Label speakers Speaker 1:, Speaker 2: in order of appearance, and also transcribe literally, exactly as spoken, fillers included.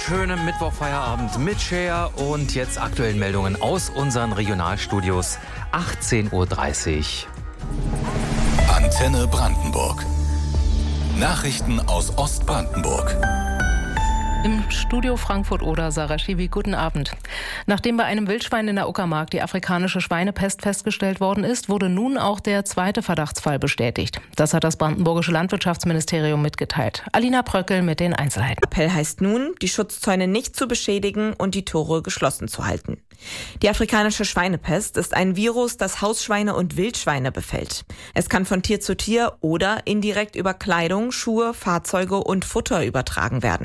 Speaker 1: schönen Mittwochfeierabend mit Cher und jetzt aktuellen Meldungen aus unseren Regionalstudios. achtzehn Uhr dreißig.
Speaker 2: Antenne Brandenburg. Nachrichten aus Ostbrandenburg.
Speaker 3: Im Studio Frankfurt-Oder, Sarah Schiwi, guten Abend. Nachdem bei einem Wildschwein in der Uckermark die afrikanische Schweinepest festgestellt worden ist, wurde nun auch der zweite Verdachtsfall bestätigt. Das hat das brandenburgische Landwirtschaftsministerium mitgeteilt. Alina Pröckel mit den Einzelheiten.
Speaker 4: Appell heißt nun, die Schutzzäune nicht zu beschädigen und die Tore geschlossen zu halten. Die afrikanische Schweinepest ist ein Virus, das Hausschweine und Wildschweine befällt. Es kann von Tier zu Tier oder indirekt über Kleidung, Schuhe, Fahrzeuge und Futter übertragen werden.